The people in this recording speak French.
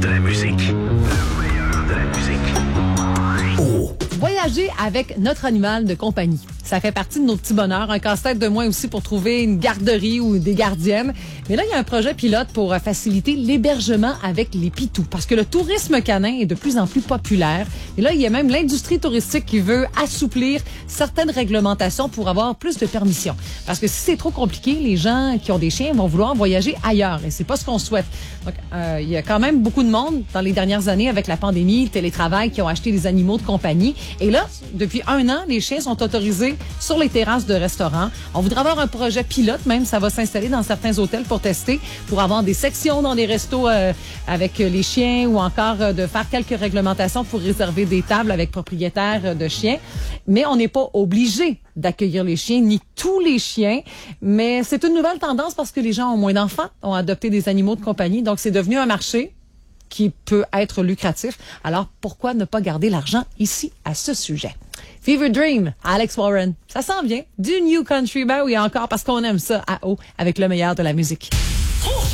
de la musique. Le meilleur de la musique. Oh. Voyager avec notre animal de compagnie. Ça fait partie de nos petits bonheurs. Un casse-tête de moins aussi pour trouver une garderie ou des gardiennes. Mais là, il y a un projet pilote pour faciliter l'hébergement avec les pitous. Parce que le tourisme canin est de plus en plus populaire. Et là, il y a même l'industrie touristique qui veut assouplir certaines réglementations pour avoir plus de permissions. Parce que si c'est trop compliqué, les gens qui ont des chiens vont vouloir voyager ailleurs. Et c'est pas ce qu'on souhaite. Donc, il y a quand même beaucoup de monde dans les dernières années avec la pandémie, le télétravail, qui ont acheté des animaux de compagnie. Et là, depuis 1 an, les chiens sont autorisés sur les terrasses de restaurants. On voudrait avoir un projet pilote, même, ça va s'installer dans certains hôtels pour tester, pour avoir des sections dans des restos avec les chiens ou encore de faire quelques réglementations pour réserver des tables avec propriétaires de chiens. Mais on n'est pas obligé d'accueillir les chiens, ni tous les chiens. Mais c'est une nouvelle tendance parce que les gens ont moins d'enfants, ont adopté des animaux de compagnie. Donc, c'est devenu un marché qui peut être lucratif. Alors, pourquoi ne pas garder l'argent ici à ce sujet? Fever Dream, Alex Warren. Ça sent bien. Du New Country, ben oui, encore parce qu'on aime ça à haut avec le meilleur de la musique.